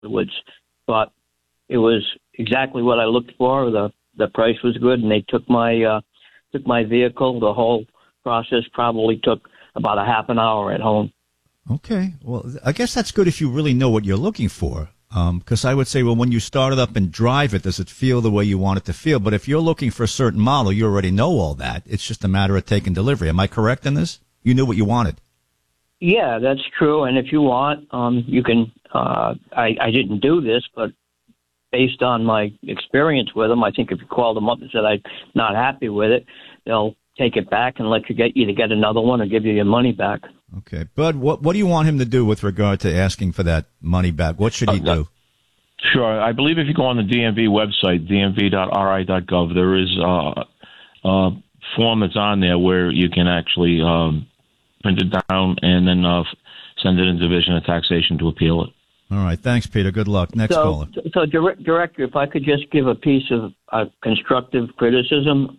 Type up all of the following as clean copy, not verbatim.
afterwards. But it was exactly what I looked for. The price was good, and they took my vehicle. The whole process probably took about a half an hour at home. Okay. Well, I guess that's good if you really know what you're looking for. Because I would say, well, when you start it up and drive it, does it feel the way you want it to feel? But if you're looking for a certain model, you already know all that. It's just a matter of taking delivery. Am I correct in this? You knew what you wanted. Yeah, that's true. And if you want, you can. I didn't do this, but based on my experience with them, I think if you called them up and said I'm not happy with it, they'll take it back and let you either get another one or give you your money back. Okay. Bud, what do you want him to do with regard to asking for that money back? What should he do? Sure. I believe if you go on the DMV website, dmv.ri.gov, there is a form that's on there where you can actually print it down and then send it in Division of Taxation to appeal it. All right. Thanks, Peter. Good luck. Next caller. So, Director, if I could just give a piece of constructive criticism,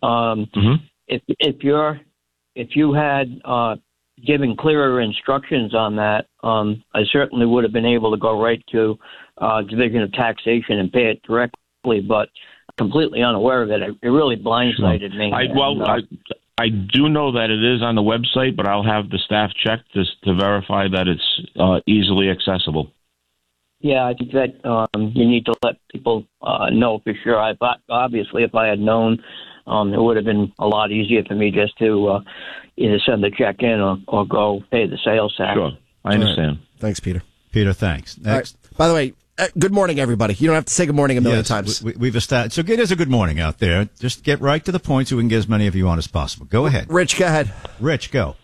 if you had given clearer instructions on that, I certainly would have been able to go right to Division of Taxation and pay it directly. But completely unaware of it, it really blindsided me. I do know that it is on the website, but I'll have the staff check just to verify that it's easily accessible. Yeah, I think that you need to let people know for sure. Obviously, if I had known, it would have been a lot easier for me just to either send the check in or go pay the sales tax. Sure, I understand. Right. Thanks, Peter. Peter, thanks. Next. Right. By the way, good morning, everybody. You don't have to say good morning a million times. We've established. So it is a good morning out there. Just get right to the point so we can get as many of you on as possible. Go ahead. Rich, go ahead. Rich, go.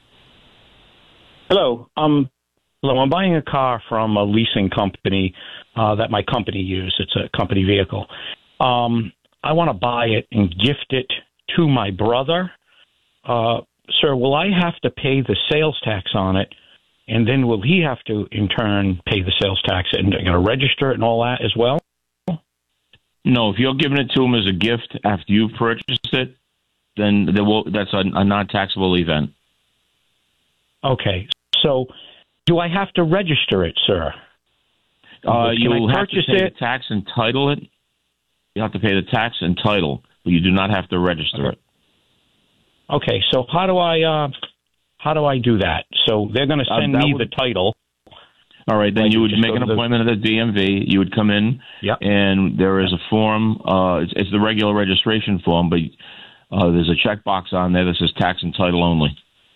Hello. Hello, I'm buying a car from a leasing company that my company uses. It's a company vehicle. I want to buy it and gift it to my brother. Sir, will I have to pay the sales tax on it? And then will he have to, in turn, pay the sales tax and register it and all that as well? No, if you're giving it to him as a gift after you've purchased it, then that's a non-taxable event. Okay. So do I have to register it, sir? You'll have to pay the tax and title it. You have to pay the tax and title, but you do not have to register it. Okay, so how do I do that? So they're going to send me the title. All right, then you would make an appointment at the DMV. You would come in, and there is a form. It's the regular registration form, but there's a checkbox on there that says tax and title only.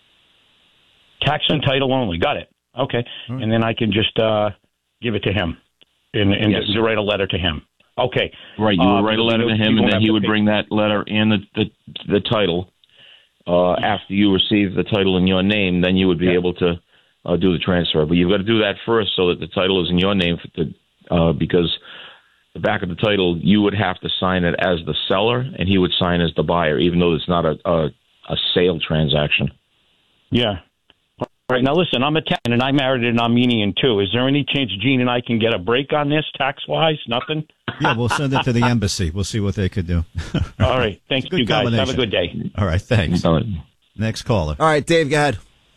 Tax and title only. Got it. Okay, and then I can just give it to him and write a letter to him. Okay. Right, you would write a letter to him, and then he would bring that letter and the title. After you receive the title in your name, then you would be able to do the transfer. But you've got to do that first so that the title is in your name, because the back of the title, you would have to sign it as the seller, and he would sign as the buyer, even though it's not a sale transaction. Yeah. All right. Now, listen, I'm Italian, and I married an Armenian, too. Is there any chance Gene and I can get a break on this tax-wise? Nothing? Yeah, we'll send it to the embassy. We'll see what they could do. All right. Thanks, you guys. Have a good day. All right. Thanks. All right. Next caller. All right, Dave, go ahead.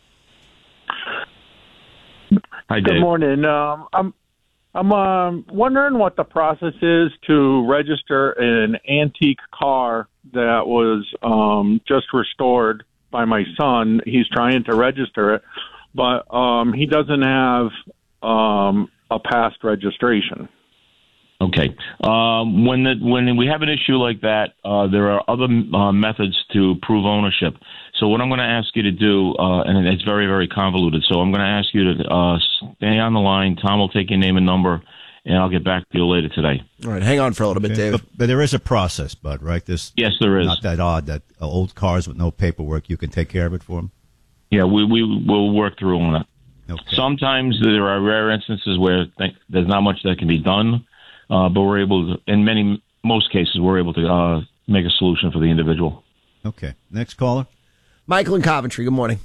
Hi, Dave. Good morning. I'm wondering what the process is to register an antique car that was just restored by my son. He's trying to register it, but he doesn't have a past registration. Okay. When we have an issue like that, there are other methods to prove ownership. So what I'm going to ask you to do, and it's very, very convoluted, so I'm going to ask you to stay on the line. Tom will take your name and number, and I'll get back to you later today. All right, hang on for a little bit, Dave. But there is a process, Bud, right? Yes, there is. Not that odd that old cars with no paperwork, you can take care of it for them? Yeah, we will work through on it. Okay. Sometimes there are rare instances where there's not much that can be done, but we're able to, in most cases, we're able to make a solution for the individual. Okay. Next caller. Michael in Coventry, good morning.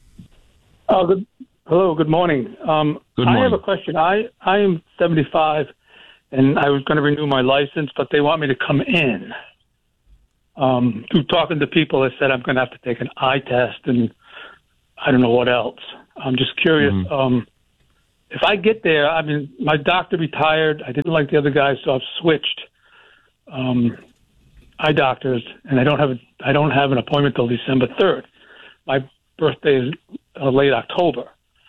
Hello, good morning. Good morning. I have a question. I am 75, and I was going to renew my license, but they want me to come in. Through talking to people, they said I'm going to have to take an eye test, and I don't know what else. I'm just curious. if I get there, I mean, my doctor retired. I didn't like the other guy, so I've switched eye doctors, and I don't have an appointment till December 3rd. My birthday is late October.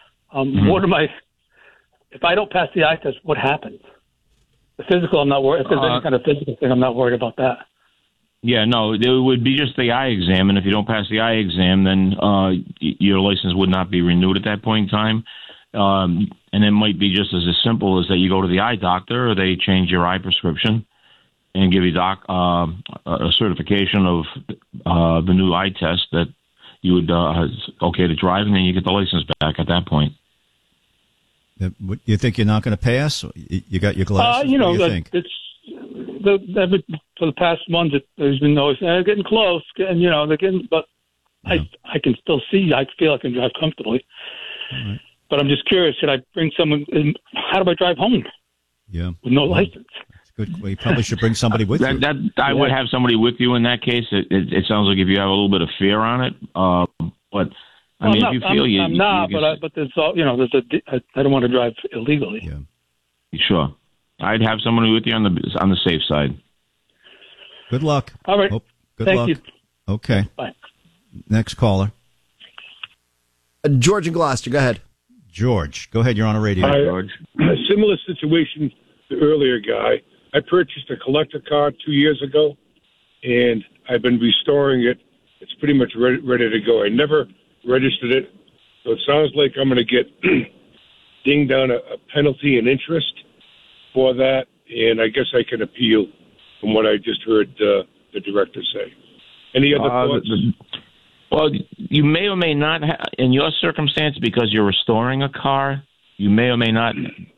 If I don't pass the eye test, what happens? The physical, I'm not worried. If there's any kind of physical thing, I'm not worried about that. Yeah, no, it would be just the eye exam, and if you don't pass the eye exam, then your license would not be renewed at that point in time. And it might be just as simple as that you go to the eye doctor, or they change your eye prescription and give you a certification of the new eye test that you would okay to drive, and then you get the license back at that point. You think you're not going to pass? You got your glasses? What do you think? For the past month, there's been noise. They're getting close, and they're getting. But I can still see. I feel I can drive comfortably. Right. But I'm just curious. Should I bring someone? How do I drive home? Yeah, with no license. That's good. Well, you probably should bring somebody with you. I would have somebody with you in that case. It sounds like if you have a little bit of fear on it, but. I mean, if you feel I'm not, but there's all, I don't want to drive illegally. Yeah. Sure. I'd have somebody with you on the safe side. Good luck. All right. Good Thank luck. you. Okay. Bye. Next caller. George in Gloucester, go ahead. George, go ahead. You're on a radio. Hi, George. A similar situation to the earlier guy. I purchased a collector car 2 years ago, and I've been restoring it. It's pretty much ready to go. I never registered it, so it sounds like I'm going to get dinged down a penalty and interest for that, and I guess I can appeal from what I just heard the director say. Any other thoughts? Well, you may or may not, in your circumstance, because you're restoring a car, you may or may not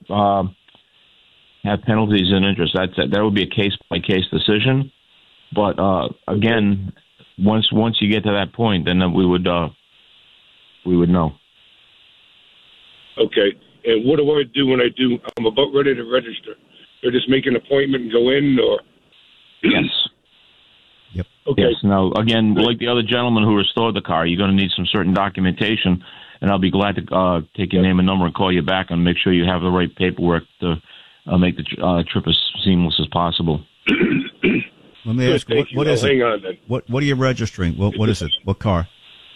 have penalties and interest. That would be a case-by-case decision. But, again, once you get to that point, then we would know. Okay. And what do I do when I'm about ready to register? Do I just make an appointment and go in, or? Yes. Yep. Okay. Yes. Now, again, like the other gentleman who restored the car, you're going to need some certain documentation, and I'll be glad to take your name and number and call you back and make sure you have the right paperwork to make the trip as seamless as possible. Let me ask, what is it? Hang on, then. What are you registering? What is it? What car?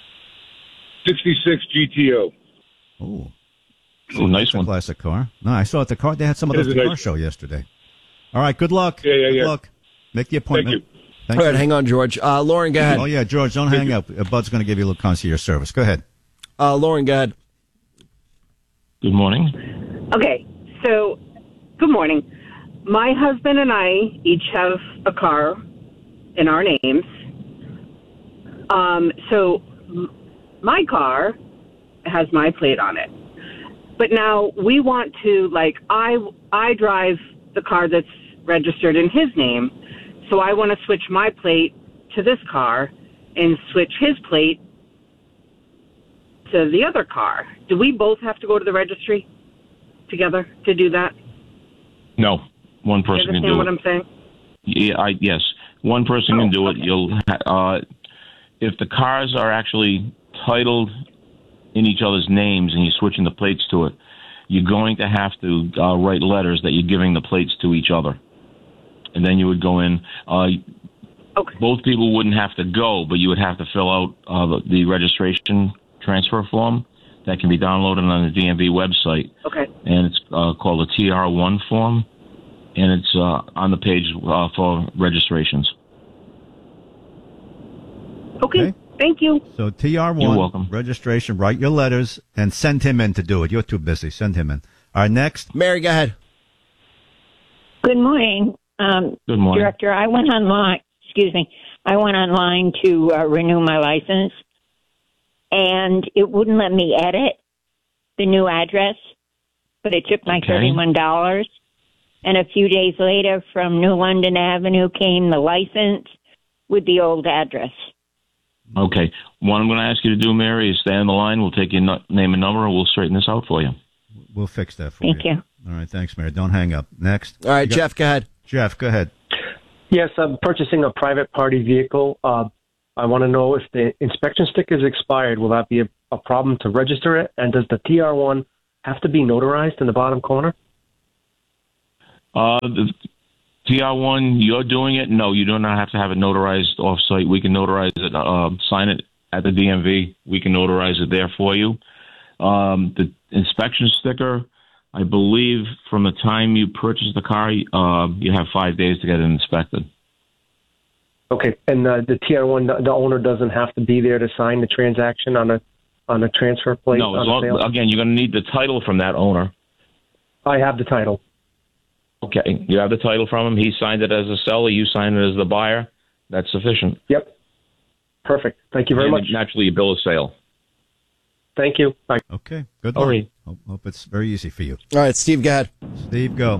66 GTO. Oh, nice one. Classic car. No, I saw at the car. They had some of those at the car show yesterday. All right, good luck. Yeah. Good luck. Make the appointment. Thank you. All right, hang on, George. Lauren, go ahead. Oh, yeah, George, don't hang up. Bud's going to give you a little concierge service. Go ahead. Lauren, go ahead. Good morning. Okay, so good morning. My husband and I each have a car in our names. So my car has my plate on it. But now we want to, I drive the car that's registered in his name, so I want to switch my plate to this car and switch his plate to the other car. Do we both have to go to the registry together to do that? No, one person can do it. You understand what I'm saying? Yeah, yes, one person can do it. Okay. If the cars are actually titled in each other's names and you're switching the plates to it, you're going to have to write letters that you're giving the plates to each other. And then you would go in. Okay. Both people wouldn't have to go, but you would have to fill out the registration transfer form that can be downloaded on the DMV website. Okay. And it's called a TR1 form, and it's on the page for registrations. Okay. Thank you. So TR1, you're welcome. Registration, write your letters, and send him in to do it. You're too busy. Send him in. All right, next. Mary, go ahead. Good morning. Good morning. Director, I went online to renew my license, and it wouldn't let me edit the new address, but it took my $31. And a few days later, from New London Avenue came the license with the old address. Okay. What I'm going to ask you to do, Mary, is stay on the line. We'll take your name and number, and we'll straighten this out for you. We'll fix that for you. Thank you. All right. Thanks, Mary. Don't hang up. Next. All right, Jeff, go ahead. Jeff, go ahead. Yes, I'm purchasing a private party vehicle. I want to know if the inspection sticker is expired. Will that be a problem to register it? And does the TR1 have to be notarized in the bottom corner? The TR1, you're doing it? No, you do not have to have it notarized off-site. We can notarize it, sign it at the DMV. We can notarize it there for you. The inspection sticker, I believe from the time you purchase the car, you have 5 days to get it inspected. Okay, and the TR1, the owner doesn't have to be there to sign the transaction on a transfer plate? No, again, you're going to need the title from that owner. I have the title. Okay, you have the title from him. He signed it as a seller. You signed it as the buyer. That's sufficient. Yep. Perfect. Thank you very much. Naturally, a bill of sale. Thank you. Bye. Okay, good luck. Right. Hope it's very easy for you. All right, Steve, go ahead. Steve, go.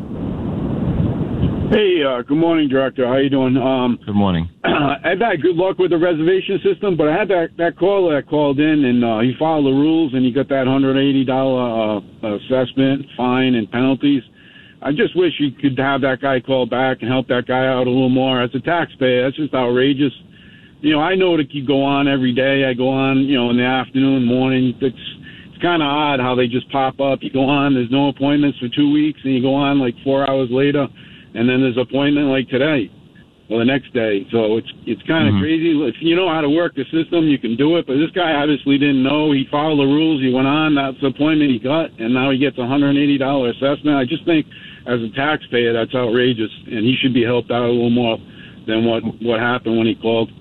Hey, good morning, Director. How you doing? Good morning. I've had good luck with the reservation system, but I had that caller that called in, and he followed the rules, and he got that $180 assessment, fine, and penalties. I just wish you could have that guy call back and help that guy out a little more. As a taxpayer, that's just outrageous. You know, I know that you go on every day. I go on, in the afternoon, morning. It's kind of odd how they just pop up. You go on, there's no appointments for 2 weeks, and you go on like 4 hours later, and then there's an appointment like today or the next day. So it's kind of crazy. If you know how to work the system, you can do it. But this guy obviously didn't know. He followed the rules. He went on. That's the appointment he got, and now he gets a $180 assessment. I just think, as a taxpayer, that's outrageous, and he should be helped out a little more than what happened when he called.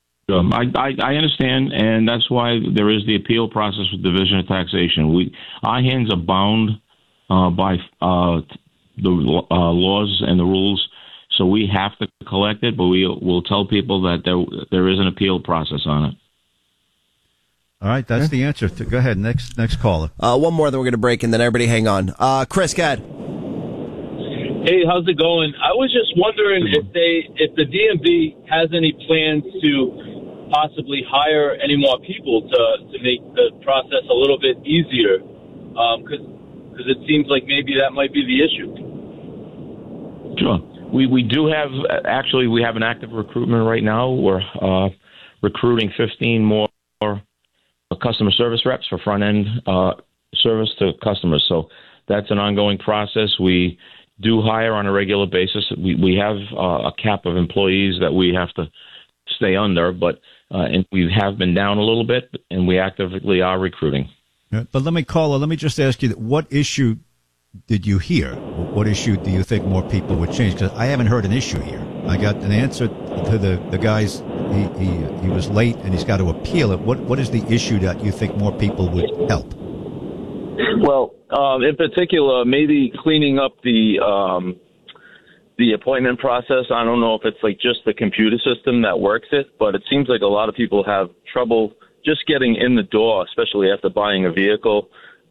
I understand, and that's why there is the appeal process with Division of Taxation. Our hands are bound by the laws and the rules, so we have to collect it, but we'll tell people that there is an appeal process on it. All right, that's the answer. Go ahead, next caller. One more, then we're going to break, and then everybody hang on. Chris, go ahead. Hey, how's it going? I was just wondering if the DMV has any plans to possibly hire any more people to make the process a little bit easier, because it seems like maybe that might be the issue. Sure. We do have, actually, we have an active recruitment right now. We're recruiting 15 more customer service reps for front-end service to customers. So that's an ongoing process. We do hire on a regular basis. We have a cap of employees that we have to stay under, but and we have been down a little bit, and we actively are recruiting. But let me just ask you, what issue did you hear? What issue do you think more people would change? Because I haven't heard an issue here. I got an answer to the guy's, he was late and he's got to appeal it. What is the issue that you think more people would help? Well, in particular, maybe cleaning up the appointment process. I don't know if it's like just the computer system that works it, but it seems like a lot of people have trouble just getting in the door, especially after buying a vehicle.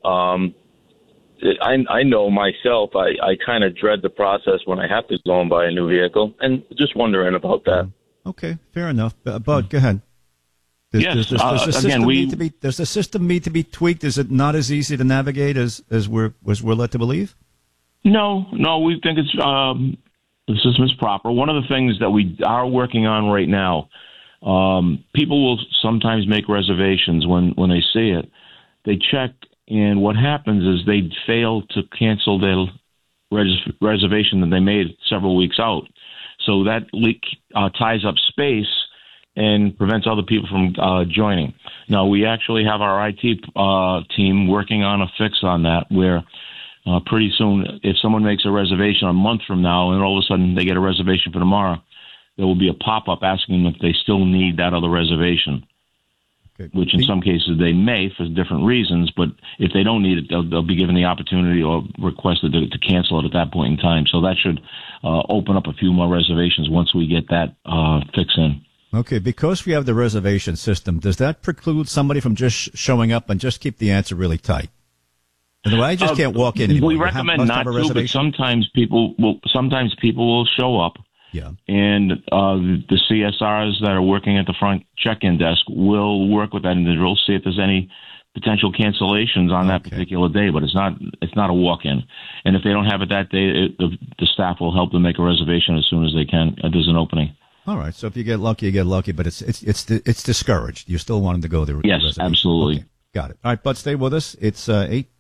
I know myself, I kind of dread the process when I have to go and buy a new vehicle, and just wondering about that. Okay, fair enough. Bud, go ahead. Does the system need to be tweaked? Is it not as easy to navigate as we're led to believe? No, we think it's the system is proper. One of the things that we are working on right now, people will sometimes make reservations when they see it. They check, and what happens is they fail to cancel their reservation that they made several weeks out. So that ties up space and prevents other people from joining. Now, we actually have our IT team working on a fix on that, where pretty soon, if someone makes a reservation a month from now and all of a sudden they get a reservation for tomorrow, there will be a pop-up asking them if they still need that other reservation, which in some cases they may for different reasons, but if they don't need it, they'll be given the opportunity or requested to cancel it at that point in time. So that should open up a few more reservations once we get that fix in. Okay, because we have the reservation system, does that preclude somebody from just showing up and just keep the answer really tight? In the way, I just can't walk in anymore. We recommend not to, but sometimes people will show up. Yeah. And the CSRs that are working at the front check-in desk will work with that individual, see if there's any potential cancellations on that particular day, but it's not a walk-in. And if they don't have it that day, the staff will help them make a reservation as soon as they can. There's an opening. All right. So if you get lucky, you get lucky, but it's discouraged. You still want them to go there. Yes, absolutely. Okay. Got it. All right, Bud, stay with us. It's 8:20.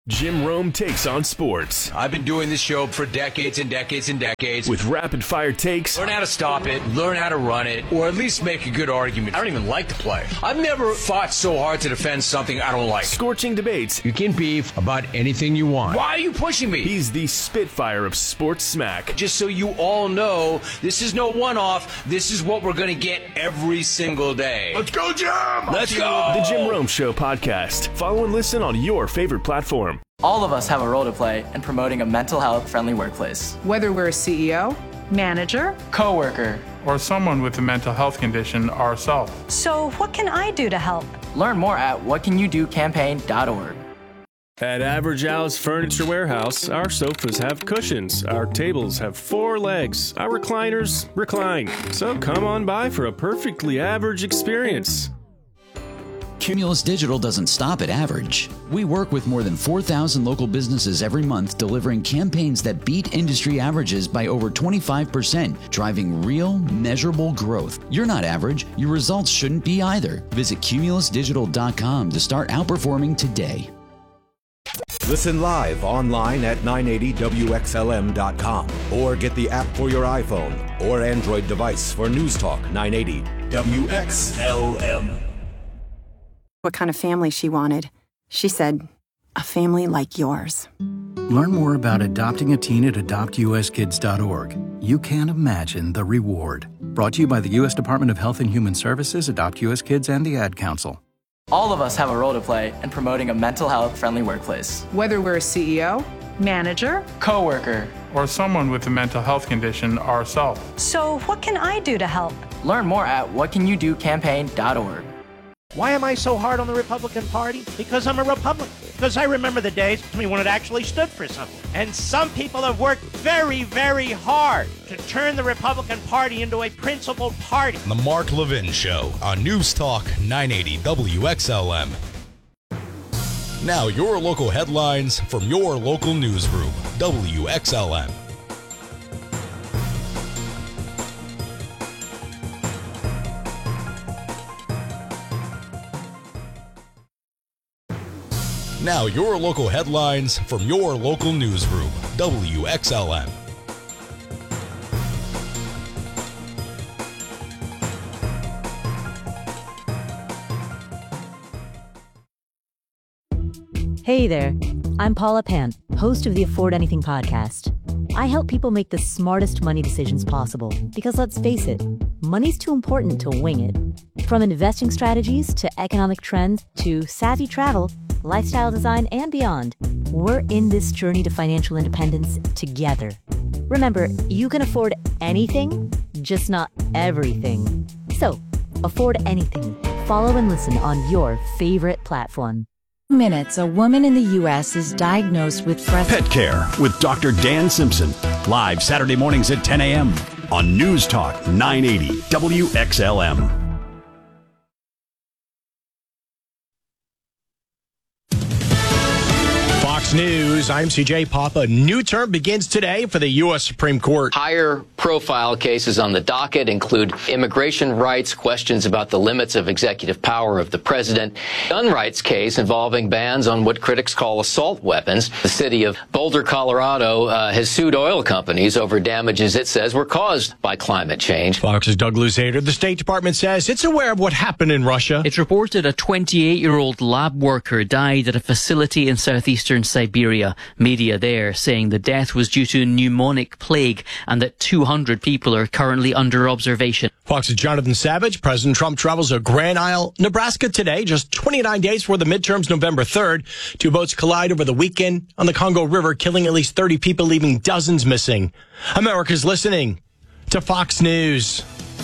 Jim Rome takes on sports. I've been doing this show for decades and decades and decades. With rapid-fire takes. Learn how to stop it, learn how to run it, or at least make a good argument. I don't even like the play. I've never fought so hard to defend something I don't like. Scorching debates. You can beef about anything you want. Why are you pushing me? He's the Spitfire of sports smack. Just so you all know, this is no one-off. This is what we're going to get every single day. Let's go, Jim! Let's go! The Jim Rome Show podcast. Follow and listen on your favorite platform. All of us have a role to play in promoting a mental health friendly workplace. Whether we're a CEO, manager, coworker, or someone with a mental health condition ourselves. So what can I do to help? Learn more at whatcanyoudocampaign.org. At Average Al's Furniture Warehouse, our sofas have cushions, our tables have 4 legs, our recliners recline. So come on by for a perfectly average experience. Cumulus Digital doesn't stop at average. We work with more than 4,000 local businesses every month, delivering campaigns that beat industry averages by over 25%, driving real, measurable growth. You're not average. Your results shouldn't be either. Visit cumulusdigital.com to start outperforming today. Listen live online at 980WXLM.com or get the app for your iPhone or Android device for News Talk 980 WXLM. What kind of family she wanted. She said, a family like yours. Learn more about adopting a teen at adoptuskids.org. You can't imagine the reward. Brought to you by the U.S. Department of Health and Human Services, Adopt U.S. Kids, and the Ad Council. All of us have a role to play in promoting a mental health friendly workplace. Whether we're a CEO, manager, coworker, or someone with a mental health condition ourselves. So what can I do to help? Learn more at whatcanyoudocampaign.org. Why am I so hard on the Republican Party? Because I'm a Republican. Because I remember the days when it actually stood for something. And some people have worked very, very hard to turn the Republican Party into a principled party. The Mark Levin Show on News Talk 980 WXLM. Now your local headlines from your local newsroom, WXLM. Now your local headlines from your local newsroom, WXLM. Hey there, I'm Paula Pant, host of the Afford Anything podcast. I help people make the smartest money decisions possible because let's face it, money's too important to wing it. From investing strategies to economic trends to savvy travel, lifestyle design, and beyond, we're in this journey to financial independence together. Remember, you can afford anything, just not everything. So, afford anything. Follow and listen on your favorite platform. Minutes, a woman in the U.S. is diagnosed with Pet Care with Dr. Dan Simpson. Live Saturday mornings at 10 a.m. on News Talk 980 WXLM. Fox News, I'm CJ Papa. A new term begins today for the U.S. Supreme Court. Higher profile cases on the docket include immigration rights, questions about the limits of executive power of the president, gun rights case involving bans on what critics call assault weapons. The city of Boulder, Colorado has sued oil companies over damages it says were caused by climate change. Fox's Doug Luzader. The State Department says it's aware of what happened in Russia. It's reported a 28-year-old lab worker died at a facility in southeastern Siberia. Media there saying the death was due to pneumonic plague and that 200 people are currently under observation. Fox's Jonathan Savage. President Trump travels to Grand Isle, Nebraska today, just 29 days before the midterms, November 3rd. Two boats collide over the weekend on the Congo River, killing at least 30 people, leaving dozens missing. America's listening to Fox News.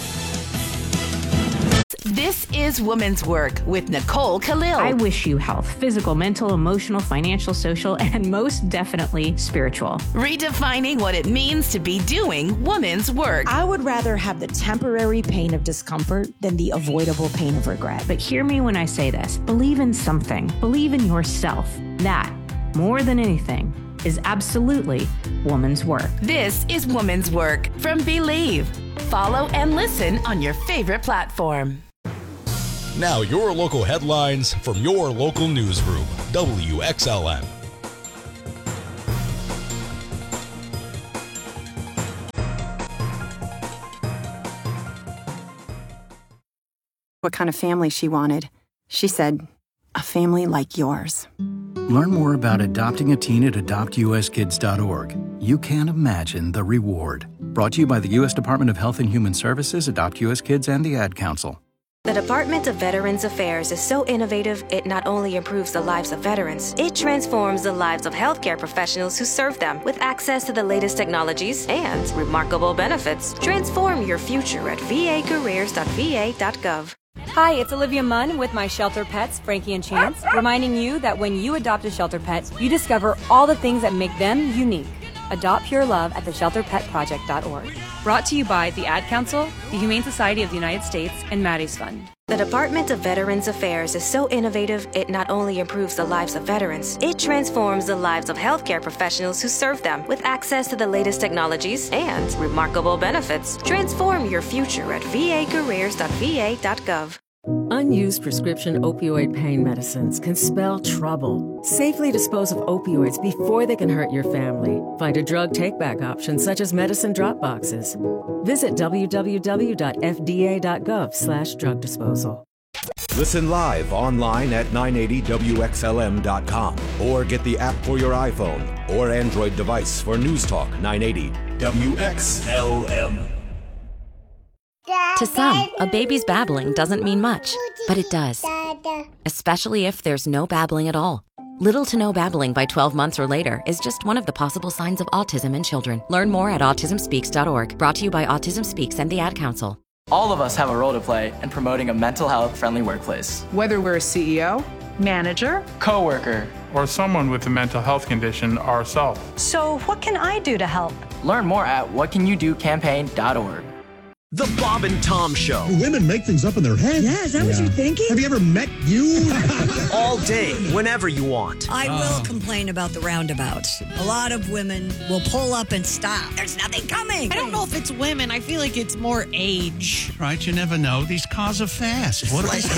This is Women's Work with Nicole Khalil. I wish you health, physical, mental, emotional, financial, social, and most definitely spiritual. Redefining what it means to be doing women's work. I would rather have the temporary pain of discomfort than the avoidable pain of regret. But hear me when I say this. Believe in something. Believe in yourself. That, more than anything, is absolutely woman's work. This is Woman's Work from Believe. Follow and listen on your favorite platform. Now your local headlines from your local newsroom, WXLM. what kind of family she wanted. She said, a family like yours. Learn more about adopting a teen at adoptuskids.org. You can't imagine the reward. Brought to you by the U.S. Department of Health and Human Services, Adopt U.S. Kids, and the Ad Council. The Department of Veterans Affairs is so innovative, it not only improves the lives of veterans, it transforms the lives of healthcare professionals who serve them with access to the latest technologies and remarkable benefits. Transform your future at vacareers.va.gov. Hi, it's Olivia Munn with my shelter pets, Frankie and Chance, reminding you that when you adopt a shelter pet, you discover all the things that make them unique. Adopt Pure Love at theshelterpetproject.org. Brought to you by the Ad Council, the Humane Society of the United States, and Maddie's Fund. The Department of Veterans Affairs is so innovative, it not only improves the lives of veterans, it transforms the lives of healthcare professionals who serve them with access to the latest technologies and remarkable benefits. Transform your future at vacareers.va.gov. Unused prescription opioid pain medicines can spell trouble. Safely dispose of opioids before they can hurt your family. Find a drug take-back option such as medicine drop boxes. Visit www.fda.gov/drug disposal. Listen live online at 980WXLM.com or get the app for your iPhone or Android device for News Talk 980 WXLM. To some, a baby's babbling doesn't mean much, but it does. Especially if there's no babbling at all. Little to no babbling by 12 months or later is just one of the possible signs of autism in children. Learn more at autismspeaks.org. Brought to you by Autism Speaks and the Ad Council. All of us have a role to play in promoting a mental health friendly workplace. Whether we're a CEO, manager, coworker, or someone with a mental health condition ourselves. So what can I do to help? Learn more at whatcanyoudocampaign.org. The Bob and Tom Show. Women make things up in their head. Yeah, is that what you're thinking? Have you ever met you? All day, whenever you want. I will complain about the roundabouts. A lot of women will pull up and stop. There's nothing coming. I don't know if it's women. I feel like it's more age. Right, you never know. These cars are fast. What they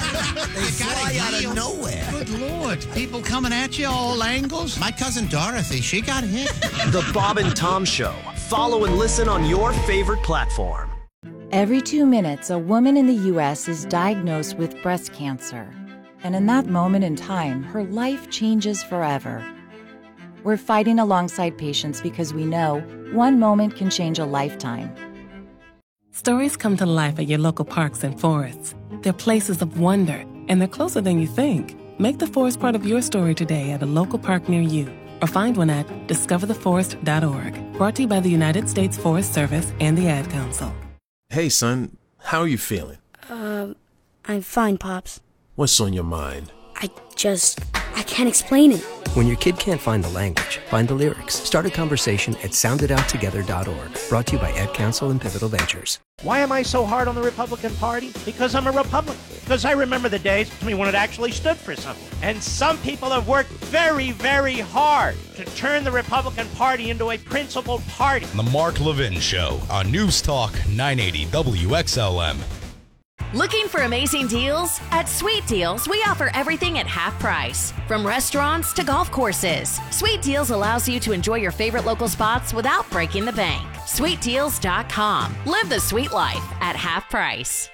fly out of nowhere. Good Lord. People coming at you all angles. My cousin Dorothy, she got hit. The Bob and Tom Show. Follow and listen on your favorite platform. Every 2 minutes, a woman in the U.S. is diagnosed with breast cancer. And in that moment in time, her life changes forever. We're fighting alongside patients because we know one moment can change a lifetime. Stories come to life at your local parks and forests. They're places of wonder, and they're closer than you think. Make the forest part of your story today at a local park near you, or find one at discovertheforest.org. Brought to you by the United States Forest Service and the Ad Council. Hey, son, how are you feeling? I'm fine, Pops. What's on your mind? I can't explain it. When your kid can't find the language, find the lyrics. Start a conversation at soundidouttogether.org. Brought to you by Ad Council and Pivotal Ventures. Why am I so hard on the Republican Party? Because I'm a Republican. Because I remember the days when it actually stood for something. And some people have worked very, very hard to turn the Republican Party into a principled party. The Mark Levin Show on News Talk 980 WXLM. Looking for amazing deals? At Sweet Deals, we offer everything at half price. From restaurants to golf courses, Sweet Deals allows you to enjoy your favorite local spots without breaking the bank. SweetDeals.com. Live the sweet life at half price.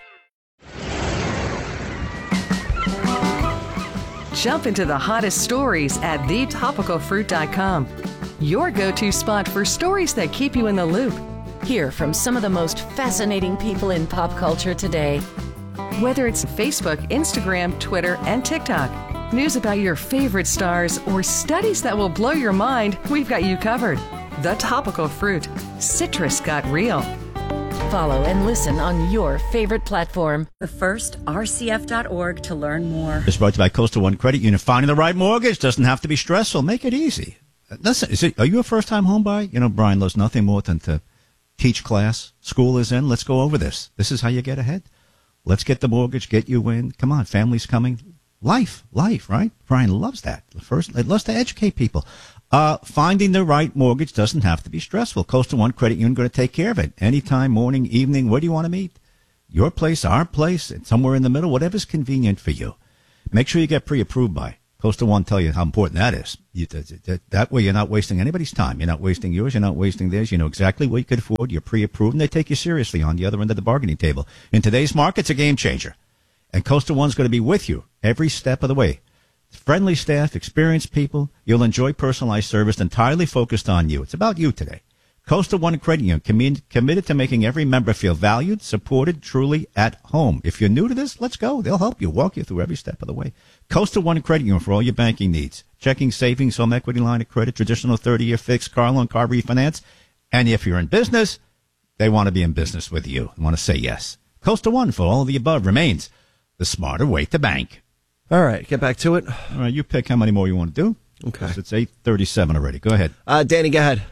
Jump into the hottest stories at thetopicalfruit.com. Your go-to spot for stories that keep you in the loop. Hear from some of the most fascinating people in pop culture today. Whether it's Facebook, Instagram, Twitter, and TikTok, news about your favorite stars, or studies that will blow your mind, we've got you covered. The Topical Fruit. Citrus got real. Follow and listen on your favorite platform. The first, rcf.org to learn more. It's brought to you by Coastal One Credit Union. Finding the right mortgage doesn't have to be stressful. Make it easy. Listen, are you a first-time home buyer? You know, Brian loves nothing more than to teach class. School is in. Let's go over this. This is how you get ahead. Let's get the mortgage, get you in. Come on, family's coming. Life, right? Brian loves that. First, it loves to educate people. Finding the right mortgage doesn't have to be stressful. Coastal One Credit Union going to take care of it. Anytime, morning, evening, where do you want to meet? Your place, our place, somewhere in the middle, whatever's convenient for you. Make sure you get pre-approved by. Coastal One tell you how important that is. That way you're not wasting anybody's time. You're not wasting yours. You're not wasting theirs. You know exactly what you could afford. You're pre-approved, and they take you seriously on the other end of the bargaining table. In today's market, it's a game changer. And Coastal One's going to be with you every step of the way. Friendly staff, experienced people. You'll enjoy personalized service entirely focused on you. It's about you today. Coastal One Credit Union, committed to making every member feel valued, supported, truly at home. If you're new to this, let's go. They'll help you, walk you through every step of the way. Coastal One Credit Union for all your banking needs. Checking, savings, home equity line of credit, traditional 30-year fixed, car loan, car refinance. And if you're in business, they want to be in business with you. They want to say yes. Coastal One for all of the above remains the smarter way to bank. All right, get back to it. All right, you pick how many more you want to do. Okay. It's 8:37 already. Go ahead. Danny, go ahead.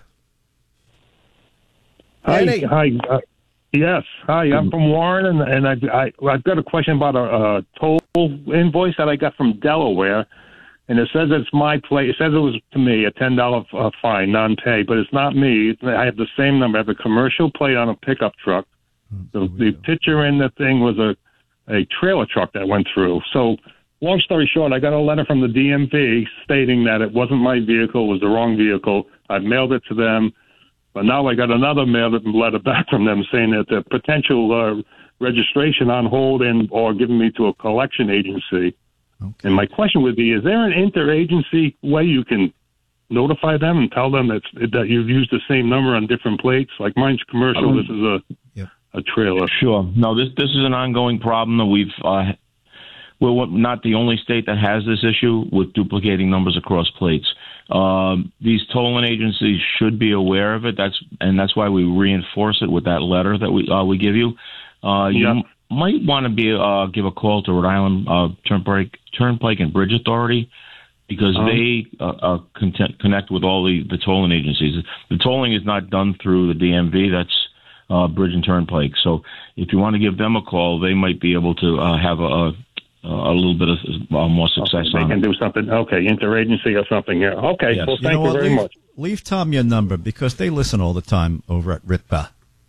Hi. Yes. Hi. I'm from Warren, and I've got a question about a toll invoice that I got from Delaware, and it says it's my plate. It says it was to me a $10 fine, non-pay, but it's not me. I have the same number. I have a commercial plate on a pickup truck. The picture in the thing was a trailer truck that went through. So, long story short, I got a letter from the DMV stating that it wasn't my vehicle, it was the wrong vehicle. I mailed it to them. But now I got another letter back from them saying that the potential registration on hold or giving me to a collection agency. Okay. And my question would be, is there an interagency way you can notify them and tell them that you've used the same number on different plates? Like mine's commercial, this is a trailer. Sure. No, this is an ongoing problem that we're not the only state that has this issue with duplicating numbers across plates. These tolling agencies should be aware of it. That's why we reinforce it with that letter that we give you. You might want to give a call to Rhode Island Turnpike and Bridge Authority because they connect with all the tolling agencies. The tolling is not done through the DMV. That's Bridge and Turnpike. So if you want to give them a call, they might be able to have a little bit of more success on it. They can do something. Okay, interagency or something. Yeah. Okay, yes. Well, thank you very much. Leave Tom your number because they listen all the time over at Ritba,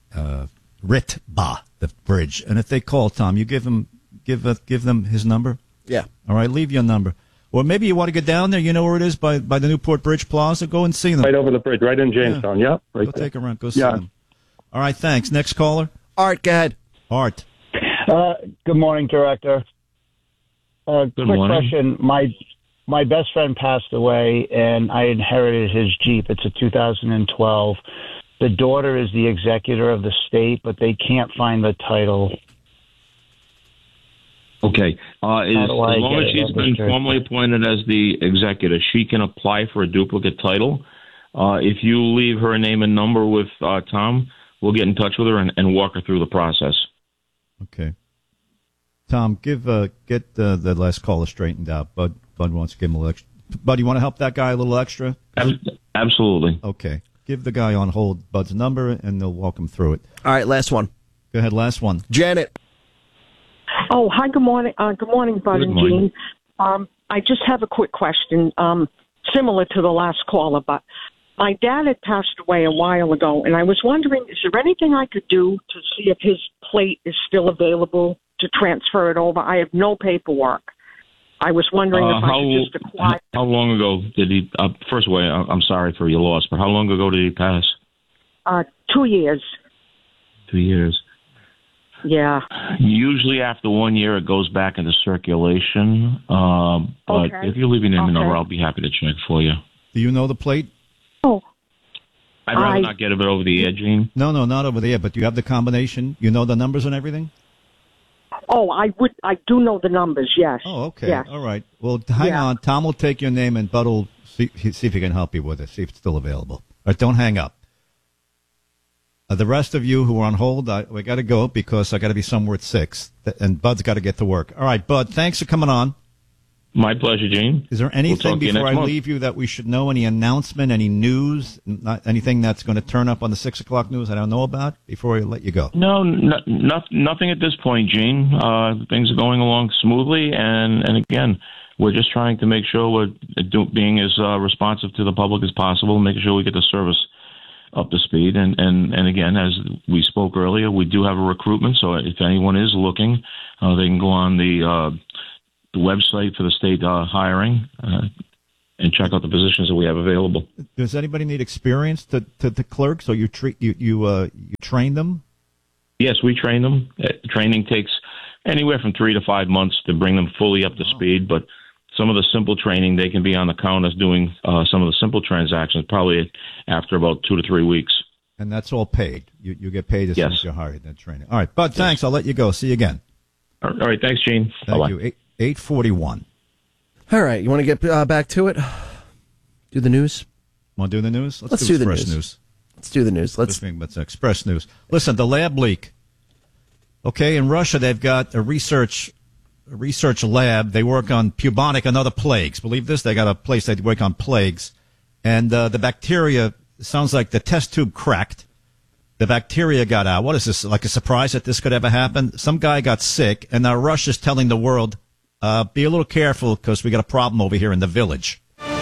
the bridge. And if they call Tom, you give them his number? Yeah. All right, leave your number. Or maybe you want to get down there. You know where it is by the Newport Bridge Plaza? Go and see them. Right over the bridge, right in Jamestown. Yeah, right Go there. take a run. Go see them. All right, thanks. Next caller. Art, go ahead. Art. Good morning, Director. Quick morning. question. My best friend passed away, and I inherited his Jeep. It's a 2012. The daughter is the executor of the state, but they can't find the title. Okay. As long as she's been formally appointed as the executor, she can apply for a duplicate title. If you leave her name and number with Tom, we'll get in touch with her and walk her through the process. Okay. Tom, get the last caller straightened out. Bud wants to give him a little extra. Bud, you want to help that guy a little extra? Absolutely. Okay. Give the guy on hold Bud's number, and they'll walk him through it. All right, last one. Go ahead, last one. Janet. Oh, hi, good morning. Good morning, Bud and Jean. I just have a quick question, similar to the last caller, but my dad had passed away a while ago, and I was wondering, is there anything I could do to see if his plate is still available to transfer it over? I have no paperwork. I was wondering if I could just acquire. How long ago did he? First of all, I'm sorry for your loss, but how long ago did he pass? 2 years. 2 years. Yeah. Usually after 1 year, it goes back into circulation. But if you're leaving in the number, I'll be happy to check for you. Do you know the plate? Oh. I'd rather not get it over the air, Gene. No, not over the air, but you have the combination? You know the numbers and everything? Oh, I do know the numbers, yes. Oh, okay. Yes. All right. Well, hang on. Tom will take your name, and Bud will see if he can help you with it, see if it's still available. All right, don't hang up. The rest of you who are on hold, we got to go because I got to be somewhere at 6, and Bud's got to get to work. All right, Bud, thanks for coming on. My pleasure, Gene. Is there anything before I leave you that we should know? Any announcement, any news, anything that's going to turn up on the 6 o'clock news I don't know about before I let you go? No, nothing at this point, Gene. Things are going along smoothly, and again, we're just trying to make sure we're being as responsive to the public as possible, making sure we get the service up to speed. And again, as we spoke earlier, we do have a recruitment, so if anyone is looking, they can go on the website for the state hiring and check out the positions that we have available. Does anybody need experience to clerk? So you train them? Yes, we train them. Training takes anywhere from 3 to 5 months to bring them fully up to speed. But some of the simple training, they can be on the counters doing some of the simple transactions probably after about 2 to 3 weeks. And that's all paid. You get paid as soon as you're hired in that training. All right, Bud, thanks. I'll let you go. See you again. All right, thanks, Gene. Thank you. 8:41. All right, you want to get back to it? Do the news? Want to do the news? Let's do the Express news. Let's do the news. Let's Express news. Listen, the lab leak. Okay, in Russia, they've got a research lab. They work on bubonic and other plagues. Believe this? They got a place they work on plagues. And the bacteria, sounds like the test tube cracked. The bacteria got out. What is this, like a surprise that this could ever happen? Some guy got sick, and now Russia's telling the world, be a little careful because we got a problem over here in the village.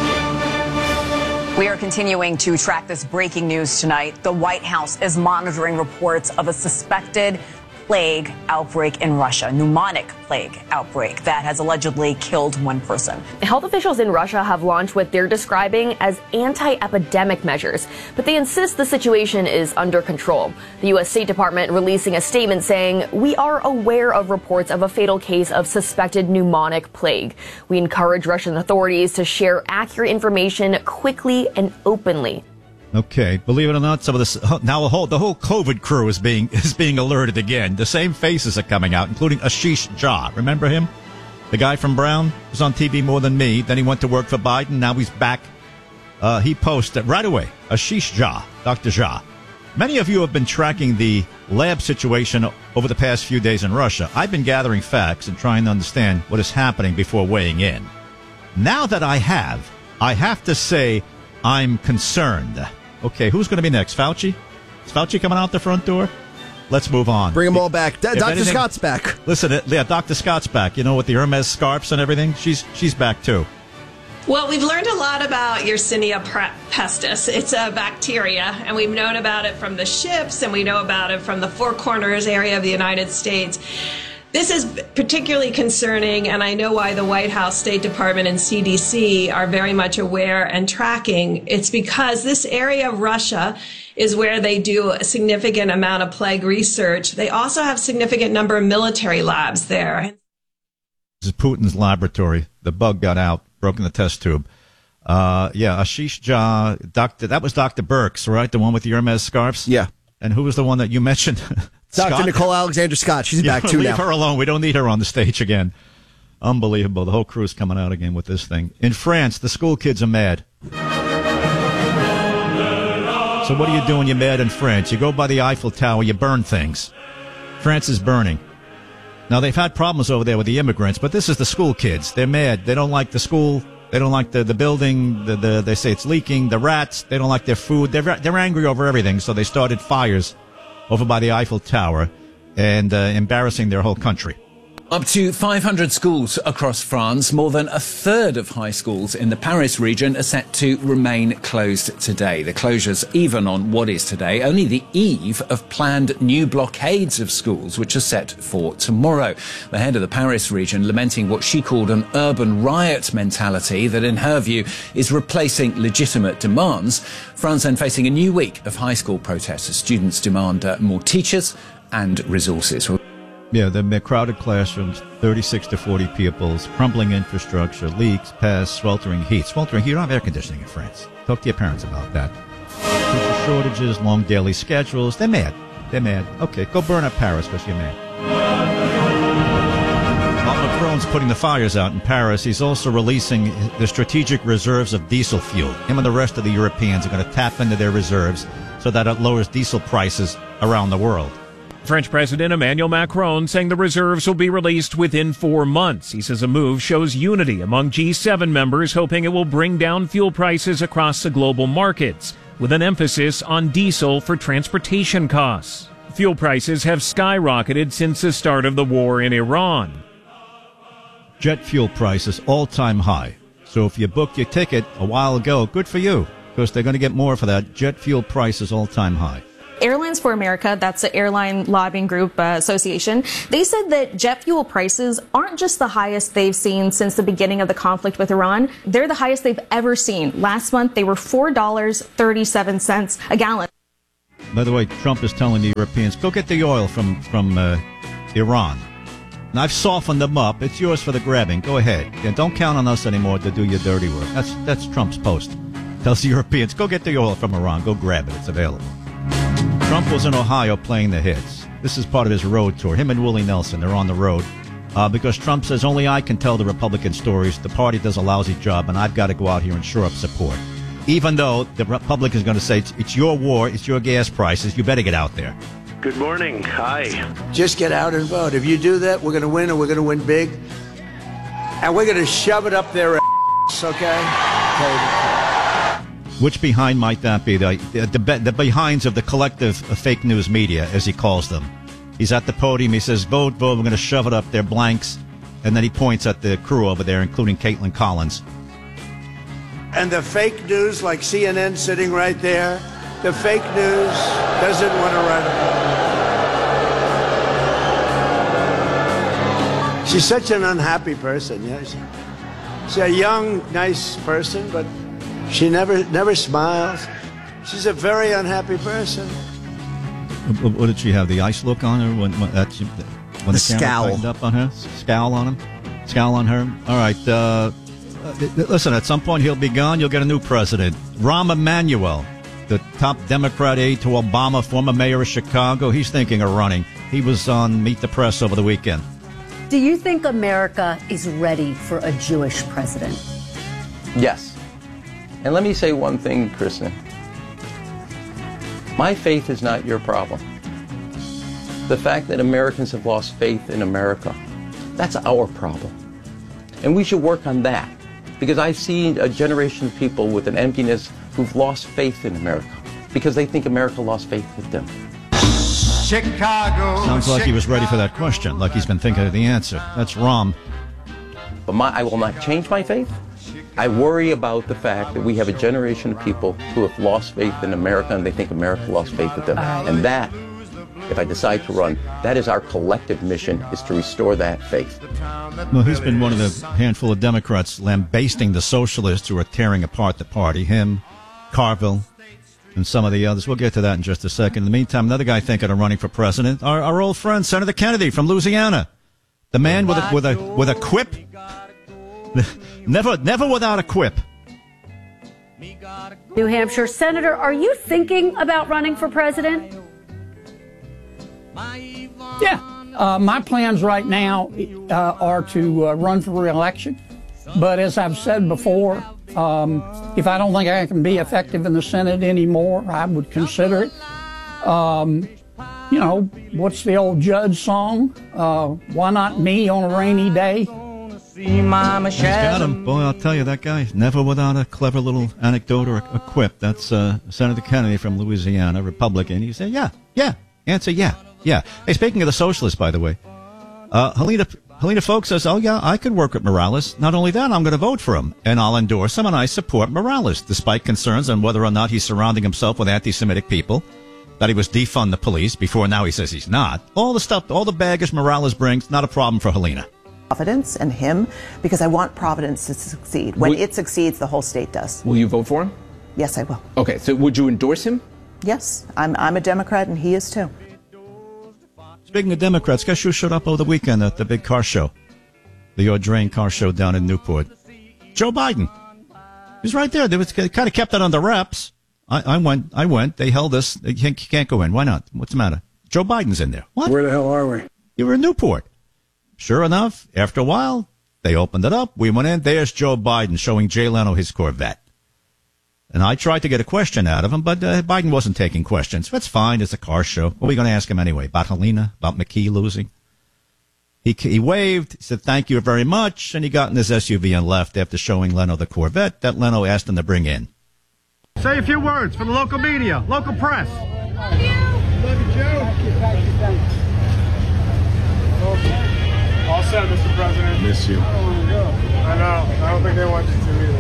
We are continuing to track this breaking news tonight. The White House is monitoring reports of a suspected plague outbreak in Russia, pneumonic plague outbreak that has allegedly killed one person. Health officials in Russia have launched what they're describing as anti-epidemic measures, but they insist the situation is under control. The U.S. State Department releasing a statement saying, "We are aware of reports of a fatal case of suspected pneumonic plague. We encourage Russian authorities to share accurate information quickly and openly." Okay, believe it or not, some of this now the whole COVID crew is being alerted again. The same faces are coming out, including Ashish Jha. Remember him, the guy from Brown, was on TV more than me. Then he went to work for Biden. Now he's back. He posted right away. Ashish Jha, Dr. Jha. Many of you have been tracking the lab situation over the past few days in Russia. I've been gathering facts and trying to understand what is happening before weighing in. Now that I have to say I'm concerned. Okay, who's going to be next? Fauci? Is Fauci coming out the front door? Let's move on. Bring them all back. Dr. Scott's back. Listen, Dr. Scott's back. You know, with the Hermes scarves and everything. She's back, too. Well, we've learned a lot about Yersinia pestis. It's a bacteria, and we've known about it from the ships, and we know about it from the Four Corners area of the United States. This is particularly concerning, and I know why the White House, State Department, and CDC are very much aware and tracking. It's because this area of Russia is where they do a significant amount of plague research. They also have a significant number of military labs there. This is Putin's laboratory. The bug got out, broken the test tube. Ashish Jha, that was Dr. Birx, right? The one with the Hermes scarves? Yeah. And who was the one that you mentioned? Dr. Nicole Alexander Scott. She's back too now. Leave her alone. We don't need her on the stage again. Unbelievable. The whole crew's coming out again with this thing. In France, the school kids are mad. So what do you do when you're mad in France? You go by the Eiffel Tower, you burn things. France is burning. Now, they've had problems over there with the immigrants, but this is the school kids. They're mad. They don't like the school. They don't like the building. They say it's leaking. The rats. They don't like their food. They're angry over everything, so they started fires over by the Eiffel Tower and embarrassing their whole country. Up to 500 schools across France, more than a third of high schools in the Paris region are set to remain closed today. The closures even on what is today only the eve of planned new blockades of schools, which are set for tomorrow. The head of the Paris region lamenting what she called an urban riot mentality that, in her view, is replacing legitimate demands. France then facing a new week of high school protests as students demand more teachers and resources. Yeah, they're crowded classrooms, 36 to 40 pupils, crumbling infrastructure, leaks, pests, sweltering heat. Sweltering heat, you don't have air conditioning in France. Talk to your parents about that. Teacher shortages, long daily schedules. They're mad. Okay, go burn up Paris because you're mad. While Macron's putting the fires out in Paris, he's also releasing the strategic reserves of diesel fuel. Him and the rest of the Europeans are going to tap into their reserves so that it lowers diesel prices around the world. French President Emmanuel Macron saying the reserves will be released within 4 months. He says a move shows unity among G7 members, hoping it will bring down fuel prices across the global markets, with an emphasis on diesel for transportation costs. Fuel prices have skyrocketed since the start of the war in Iran. Jet fuel prices all-time high. So if you booked your ticket a while ago, good for you, because they're going to get more for that. Jet fuel prices all-time high. Airlines for America, that's the Airline Lobbying Group Association, they said that jet fuel prices aren't just the highest they've seen since the beginning of the conflict with Iran. They're the highest they've ever seen. Last month, they were $4.37 a gallon. By the way, Trump is telling the Europeans, go get the oil from Iran. And I've softened them up. It's yours for the grabbing. Go ahead. And don't count on us anymore to do your dirty work. That's Trump's post. Tells the Europeans, go get the oil from Iran. Go grab it. It's available. Trump was in Ohio playing the hits. This is part of his road tour. Him and Willie Nelson, they're on the road. Because Trump says only I can tell the Republican stories. The party does a lousy job, and I've got to go out here and shore up support. Even though the Republicans are going to say, it's your war, it's your gas prices, you better get out there. Good morning. Hi. Just get out and vote. If you do that, we're going to win, and we're going to win big. And we're going to shove it up their ass, okay? Which behind might that be? The behinds of the collective fake news media, as he calls them. He's at the podium. He says, vote, vote. We're going to shove it up their blanks. And then he points at the crew over there, including Caitlin Collins. And the fake news, like CNN sitting right there, the fake news doesn't want to run. She's such an unhappy person. Yeah? She's a young, nice person, but she never smiles. She's a very unhappy person. What did she have? The ice look on her when the camera tightened up on her? Scowl on him? Scowl on her? All right. Listen, at some point he'll be gone. You'll get a new president. Rahm Emanuel, the top Democrat aide to Obama, former mayor of Chicago. He's thinking of running. He was on Meet the Press over the weekend. Do you think America is ready for a Jewish president? Yes. And let me say one thing, Kristen. My faith is not your problem. The fact that Americans have lost faith in America, that's our problem. And we should work on that. Because I've seen a generation of people with an emptiness who've lost faith in America because they think America lost faith with them. Chicago. Sounds like he was ready for that question, like he's been thinking of the answer. That's Rahm. But I will not change my faith. I worry about the fact that we have a generation of people who have lost faith in America and they think America lost faith with them. And that, if I decide to run, that is our collective mission, is to restore that faith. Well, he's been one of the handful of Democrats lambasting the socialists who are tearing apart the party. Him, Carville, and some of the others. We'll get to that in just a second. In the meantime, another guy thinking of running for president, our old friend, Senator Kennedy from Louisiana. The man with a quip. Never without a quip. New Hampshire Senator, are you thinking about running for president? Yeah. My plans right now are to run for re-election. But as I've said before, if I don't think I can be effective in the Senate anymore, I would consider it. What's the old Judge song? Why not me on a rainy day? He's got him. Boy, I'll tell you, that guy, never without a clever little anecdote or a quip. That's Senator Kennedy from Louisiana, Republican. He said, yeah. Answer, yeah. Hey, speaking of the socialists, by the way, Helena Folk says, oh, yeah, I could work with Morales. Not only that, I'm going to vote for him, and I'll endorse him, and I support Morales, despite concerns on whether or not he's surrounding himself with anti-Semitic people, that he was defund the police. Before now he says he's not. All the stuff, all the baggage Morales brings, not a problem for Helena. Providence and him, because I want Providence to succeed. When it succeeds, the whole state does. Will you vote for him? Yes, I will. Okay, so would you endorse him? Yes, I'm a Democrat, and he is too. Speaking of Democrats, guess who showed up over the weekend at the big car show? The Audrain car show down in Newport. Joe Biden. He's right there. They kind of kept it under wraps. I went. They held us. You can't go in. Why not? What's the matter? Joe Biden's in there. What? Where the hell are we? You were in Newport. Sure enough, after a while, they opened it up. We went in. There's Joe Biden showing Jay Leno his Corvette. And I tried to get a question out of him, but Biden wasn't taking questions. That's fine. It's a car show. What are we going to ask him anyway? About Helena? About McKee losing? He waved. He said, thank you very much. And he got in his SUV and left after showing Leno the Corvette that Leno asked him to bring in. Say a few words for the local media, local press. Love you, Joe. Thank you. All set, Mr. President. Miss you. I don't want to go. I know. I don't think they want you to either.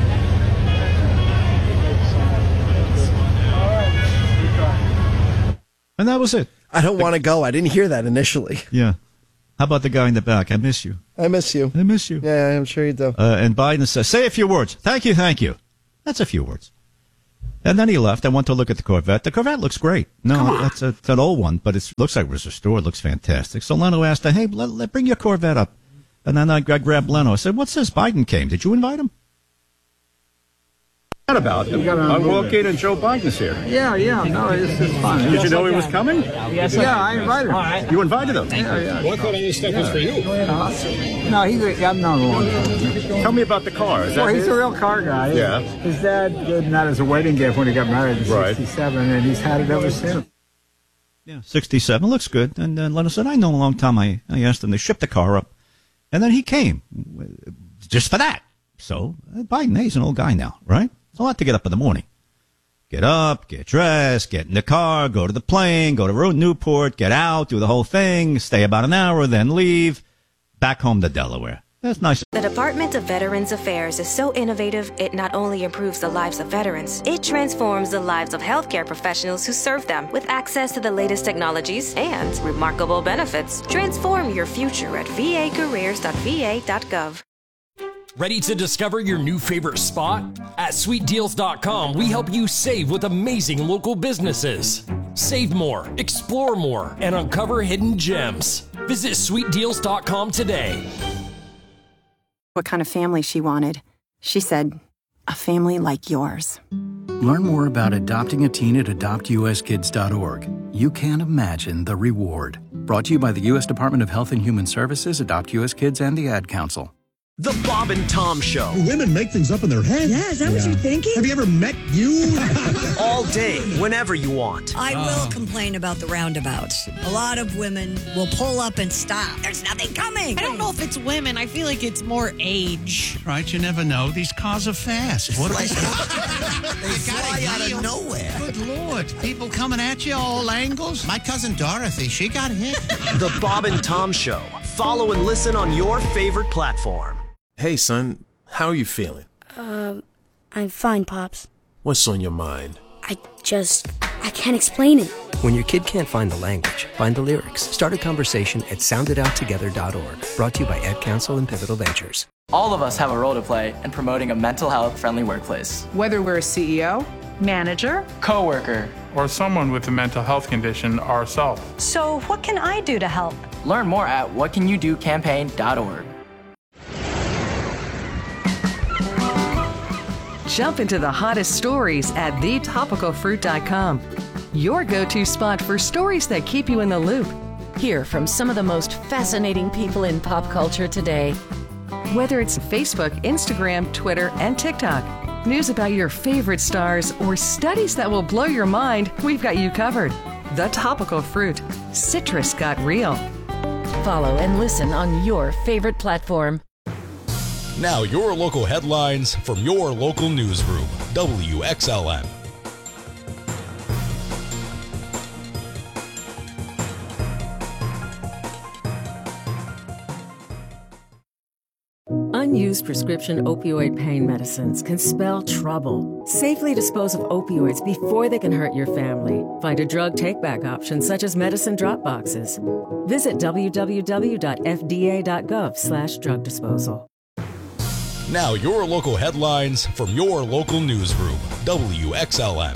And that was it. I don't want to go. I didn't hear that initially. Yeah. How about the guy in the back? I miss you. I miss you. I miss you. Yeah, I'm sure you do. And Biden says, say a few words. Thank you. That's a few words. And then he left. I went to look at the Corvette. The Corvette looks great. No, it's an old one, but it looks like it was restored. It looks fantastic. So Leno asked her, hey, bring your Corvette up. And then I grabbed Leno. I said, what's this? Biden came. Did you invite him? What about him? I'm walking and Joe Biden's here. Yeah. No, this is fun. Did you know he was coming? Yes, I invited him. Right. You invited him? Yeah. Well, I thought all this stuff was for you. No, I've known him a long time. Tell me about the car. He's a real car guy. Yeah. His dad gave him that as a wedding gift when he got married in 67, and he's had it ever since. Yeah, 67. Looks good. And then Leno said, I know him a long time. I asked him. They shipped the car up. And then he came. Just for that. So, Biden, he's an old guy now, right? It's a lot to get up in the morning. Get up, get dressed, get in the car, go to the plane, go to Newport, get out, do the whole thing, stay about an hour, then leave, back home to Delaware. That's nice. The Department of Veterans Affairs is so innovative, it not only improves the lives of veterans, it transforms the lives of healthcare professionals who serve them with access to the latest technologies and remarkable benefits. Transform your future at vacareers.va.gov. Ready to discover your new favorite spot? At sweetdeals.com, we help you save with amazing local businesses. Save more, explore more, and uncover hidden gems. Visit sweetdeals.com today. What kind of family she wanted. She said, a family like yours. Learn more about adopting a teen at adoptuskids.org. You can't imagine the reward. Brought to you by the U.S. Department of Health and Human Services, Adopt U.S. Kids, and the Ad Council. The Bob and Tom Show. Women make things up in their head. Yeah, is that what you're thinking? Have you ever met you? All day, whenever you want. I will complain about the roundabouts. A lot of women will pull up and stop. There's nothing coming. I don't know if it's women. I feel like it's more age. Right, you never know. These cars are fast. What They fly out of nowhere. Good Lord. People coming at you all angles. My cousin Dorothy, she got hit. The Bob and Tom Show. Follow and listen on your favorite platform. Hey, son, how are you feeling? I'm fine, Pops. What's on your mind? I can't explain it. When your kid can't find the language, find the lyrics. Start a conversation at sounditouttogether.org. Brought to you by Ad Council and Pivotal Ventures. All of us have a role to play in promoting a mental health friendly workplace. Whether we're a CEO, manager, coworker, or someone with a mental health condition ourselves. So what can I do to help? Learn more at whatcanyoudocampaign.org. Jump into the hottest stories at thetopicalfruit.com. Your go-to spot for stories that keep you in the loop. Hear from some of the most fascinating people in pop culture today. Whether it's Facebook, Instagram, Twitter, and TikTok, news about your favorite stars, or studies that will blow your mind, we've got you covered. The Topical Fruit. Citrus got real. Follow and listen on your favorite platform. Now your local headlines from your local newsroom, WXLN. Unused prescription opioid pain medicines can spell trouble. Safely dispose of opioids before they can hurt your family. Find a drug take-back option such as medicine drop boxes. Visit www.fda.gov/drug disposal. Now your local headlines from your local newsroom, WXLN.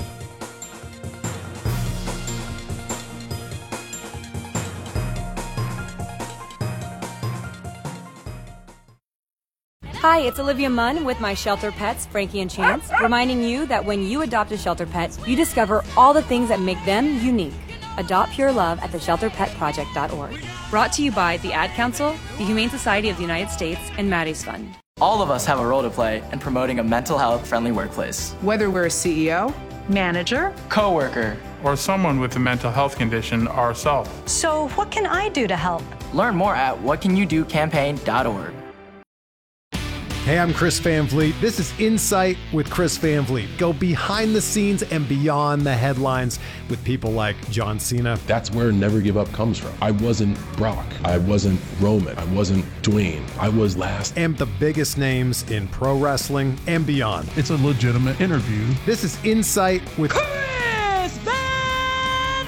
Hi, it's Olivia Munn with my shelter pets, Frankie and Chance, reminding you that when you adopt a shelter pet, you discover all the things that make them unique. Adopt Pure Love at theshelterpetproject.org. Brought to you by the Ad Council, the Humane Society of the United States, and Maddie's Fund. All of us have a role to play in promoting a mental health friendly workplace. Whether we're a CEO, manager, coworker, or someone with a mental health condition ourselves. So what can I do to help? Learn more at whatcanyoudocampaign.org. Hey, I'm Chris Van Vliet. This is Insight with Chris Van Vliet. Go behind the scenes and beyond the headlines with people like John Cena. That's where Never Give Up comes from. I wasn't Brock. I wasn't Roman. I wasn't Dwayne. I was last. And the biggest names in pro wrestling and beyond. It's a legitimate interview. This is Insight with Chris Van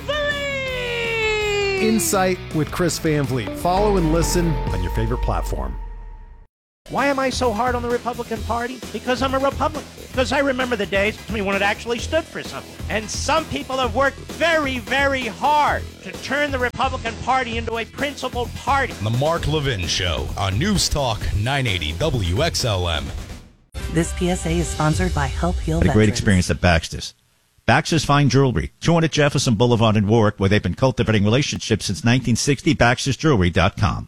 Vliet! Insight with Chris Van Vliet. Follow and listen on your favorite platform. Why am I so hard on the Republican Party? Because I'm a Republican. Because I remember the days when it actually stood for something. And some people have worked very, very hard to turn the Republican Party into a principled party. The Mark Levin Show on News Talk 980 WXLM. This PSA is sponsored by Help Heal Veterans. A great experience at Baxter's. Baxter's Fine Jewelry, 200 Jefferson Boulevard in Warwick, where they've been cultivating relationships since 1960. Baxter'sJewelry.com.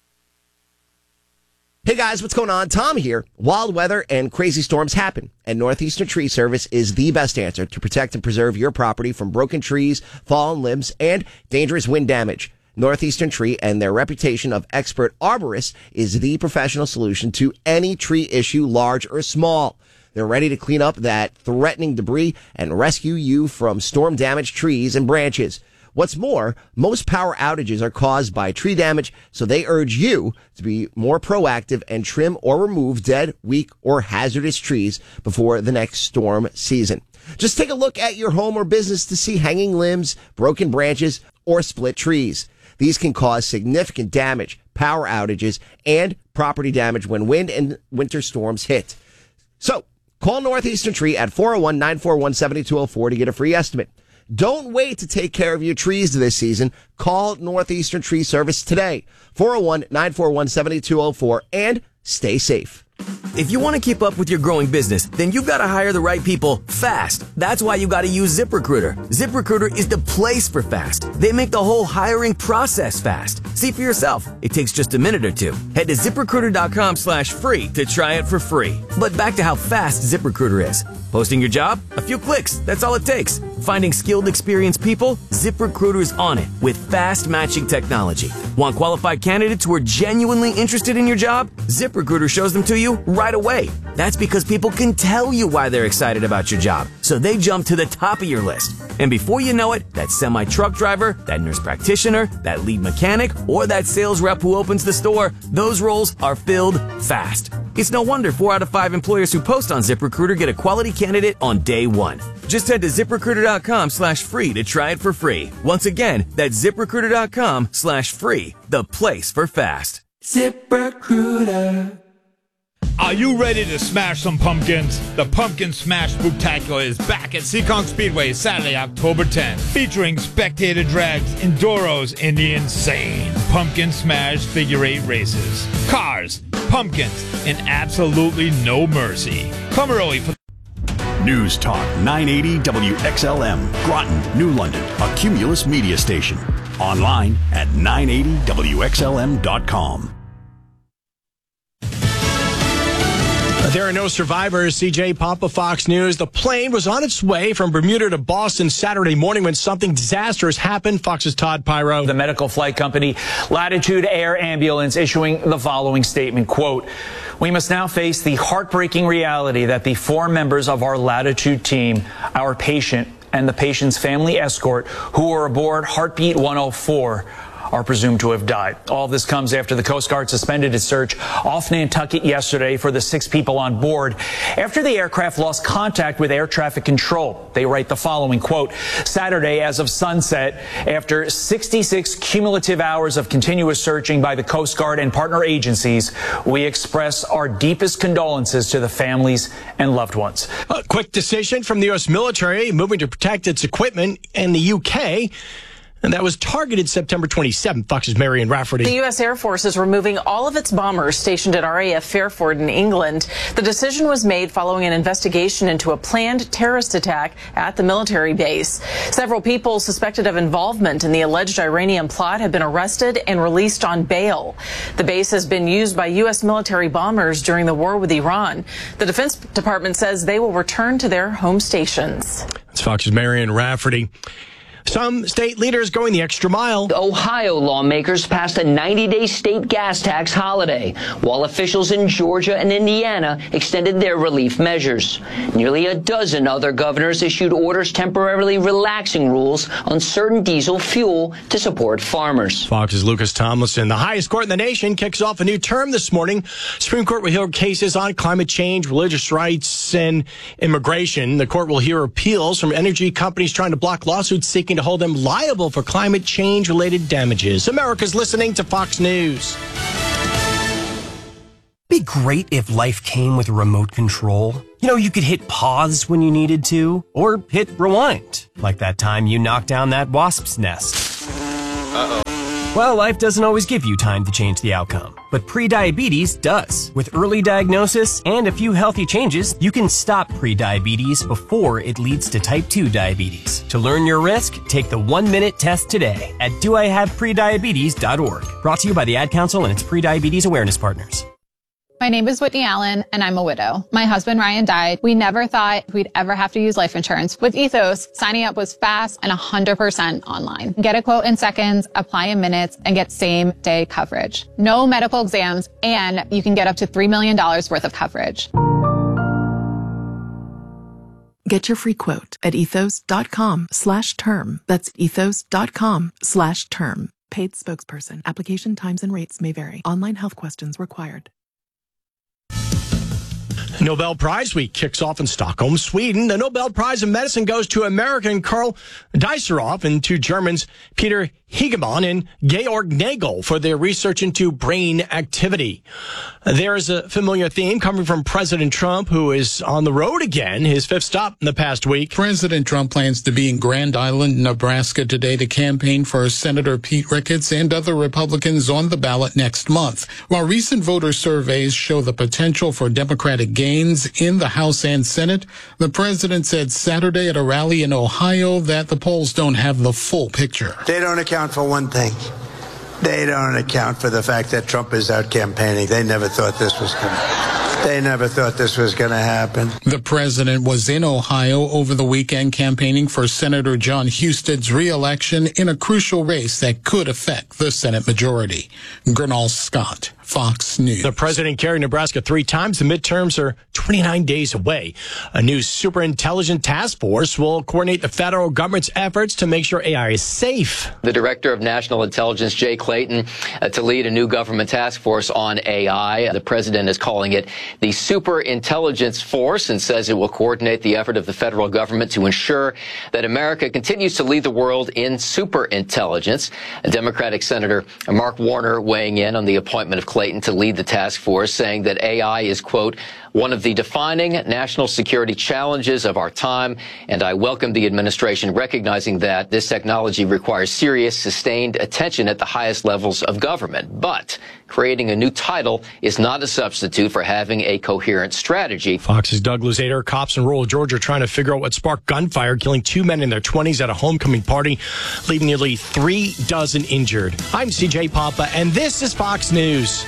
Hey guys, what's going on? Tom here. Wild weather and crazy storms happen, and Northeastern Tree Service is the best answer to protect and preserve your property from broken trees, fallen limbs, and dangerous wind damage. Northeastern Tree and their reputation of expert arborists is the professional solution to any tree issue, large or small. They're ready to clean up that threatening debris and rescue you from storm-damaged trees and branches. What's more, most power outages are caused by tree damage, so they urge you to be more proactive and trim or remove dead, weak, or hazardous trees before the next storm season. Just take a look at your home or business to see hanging limbs, broken branches, or split trees. These can cause significant damage, power outages, and property damage when wind and winter storms hit. So, call Northeastern Tree at 401-941-7204 to get a free estimate. Don't wait to take care of your trees this season. Call Northeastern Tree Service today. 401-941-7204 and stay safe. If you want to keep up with your growing business, then you've got to hire the right people fast. That's why you got to use ZipRecruiter. ZipRecruiter is the place for fast. They make the whole hiring process fast. See for yourself. It takes just a minute or two. Head to ZipRecruiter.com/free to try it for free. But back to how fast ZipRecruiter is. Posting your job? A few clicks. That's all it takes. Finding skilled, experienced people? ZipRecruiter is on it with fast matching technology. Want qualified candidates who are genuinely interested in your job? ZipRecruiter shows them to you right away. That's because people can tell you why they're excited about your job, so they jump to the top of your list. And before you know it, that semi-truck driver, that nurse practitioner, that lead mechanic, or that sales rep who opens the store, those roles are filled fast. It's no wonder 4 out of 5 employers who post on ZipRecruiter get a quality candidate on day one. Just head to ZipRecruiter.com/free to try it for free. Once again, that's ZipRecruiter.com/free, the place for fast. ZipRecruiter. Are you ready to smash some pumpkins? The Pumpkin Smash Spooktacular is back at Seekonk Speedway Saturday, October 10th, featuring spectator drags, enduros, and the insane Pumpkin Smash figure 8 races. Cars, pumpkins, and absolutely no mercy. Come early for News Talk 980 WXLM, Groton, New London, a Cumulus media station. Online at 980WXLM.com. There are no survivors. CJ Pompa, Fox News. The plane was on its way from Bermuda to Boston Saturday morning when something disastrous happened. Fox's Todd Pyro. The medical flight company Latitude Air Ambulance issuing the following statement, quote, "We must now face the heartbreaking reality that the 4 members of our Latitude team, our patient and the patient's family escort who were aboard Heartbeat 104 are presumed to have died." All this comes after the Coast Guard suspended its search off Nantucket yesterday for the 6 people on board after the aircraft lost contact with air traffic control. They write the following, quote, "Saturday as of sunset, after 66 cumulative hours of continuous searching by the Coast Guard and partner agencies, we express our deepest condolences to the families and loved ones." A quick decision from the U.S. military moving to protect its equipment in the UK. And that was targeted September 27th. Fox's Marion Rafferty. The U.S. Air Force is removing all of its bombers stationed at RAF Fairford in England. The decision was made following an investigation into a planned terrorist attack at the military base. Several people suspected of involvement in the alleged Iranian plot have been arrested and released on bail. The base has been used by U.S. military bombers during the war with Iran. The Defense Department says they will return to their home stations. That's Fox's Marion Rafferty. Some state leaders going the extra mile. Ohio lawmakers passed a 90-day state gas tax holiday, while officials in Georgia and Indiana extended their relief measures. Nearly a dozen other governors issued orders temporarily relaxing rules on certain diesel fuel to support farmers. Fox's Lucas Tomlinson. The highest court in the nation kicks off a new term this morning. Supreme Court will hear cases on climate change, religious rights, and immigration. The court will hear appeals from energy companies trying to block lawsuits seeking to hold them liable for climate change-related damages. America's listening to Fox News. be great if life came with a remote control? You know, you could hit pause when you needed to, or hit rewind, like that time you knocked down that wasp's nest. Uh-oh. Well, life doesn't always give you time to change the outcome, but prediabetes does. With early diagnosis and a few healthy changes, you can stop prediabetes before it leads to type 2 diabetes. To learn your risk, take the 1-minute test today at doihaveprediabetes.org. Brought to you by the Ad Council and its prediabetes awareness partners. My name is Whitney Allen, and I'm a widow. My husband, Ryan, died. We never thought we'd ever have to use life insurance. With Ethos, signing up was fast and 100% online. Get a quote in seconds, apply in minutes, and get same-day coverage. No medical exams, and you can get up to $3 million worth of coverage. Get your free quote at ethos.com/term. That's ethos.com/term. Paid spokesperson. Application times and rates may vary. Online health questions required. Nobel Prize Week kicks off in Stockholm, Sweden. The Nobel Prize in Medicine goes to American Karl Diceroff and to Germans Peter Hegemann and Georg Nagel for their research into brain activity. There is a familiar theme coming from President Trump, who is on the road again, his 5th stop in the past week. President Trump plans to be in Grand Island, Nebraska today to campaign for Senator Pete Ricketts and other Republicans on the ballot next month. While recent voter surveys show the potential for Democratic gains in the House and Senate, the president said Saturday at a rally in Ohio that the polls don't have the full picture. They don't account for one thing. They don't account for the fact that Trump is out campaigning. They never thought this was going to happen. The president was in Ohio over the weekend campaigning for Senator John Huston's re-election in a crucial race that could affect the Senate majority. Gernal Scott, Fox News. The president carried Nebraska 3 times. The midterms are 29 days away. A new superintelligence task force will coordinate the federal government's efforts to make sure AI is safe. The director of national intelligence, Jay Clayton, to lead a new government task force on AI. The president is calling it the Superintelligence Force and says it will coordinate the effort of the federal government to ensure that America continues to lead the world in superintelligence. Democratic Senator Mark Warner weighing in on the appointment of Clayton to lead the task force, saying that AI is, quote, one of the defining national security challenges of our time, and I welcome the administration recognizing that this technology requires serious, sustained attention at the highest levels of government. But creating a new title is not a substitute for having a coherent strategy. Fox's Doug Luzader. Cops in rural Georgia are trying to figure out what sparked gunfire, killing 2 men in their 20s at a homecoming party, leaving nearly 3 dozen injured. I'm CJ Papa, and this is Fox News.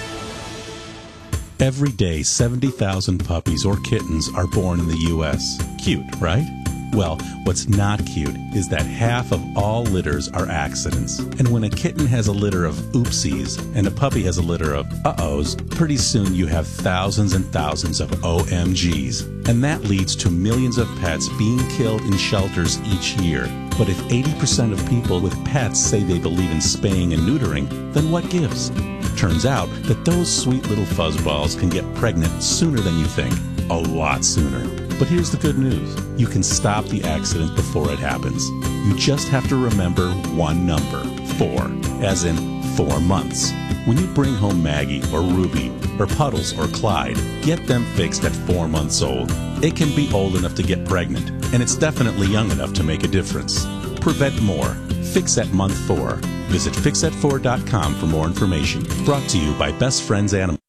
Every day, 70,000 puppies or kittens are born in the U.S. Cute, right? Well, what's not cute is that half of all litters are accidents. And when a kitten has a litter of oopsies and a puppy has a litter of uh-ohs, pretty soon you have thousands and thousands of OMGs. And that leads to millions of pets being killed in shelters each year. But if 80% of people with pets say they believe in spaying and neutering, then what gives? Turns out that those sweet little fuzzballs can get pregnant sooner than you think. A lot sooner. But here's the good news. You can stop the accident before it happens. You just have to remember one number, 4, as in 4 months. When you bring home Maggie or Ruby or Puddles or Clyde, get them fixed at 4 months old. It can be old enough to get pregnant, and it's definitely young enough to make a difference. Prevent more. Fix at month 4. Visit fixat4.com for more information. Brought to you by Best Friends Animal.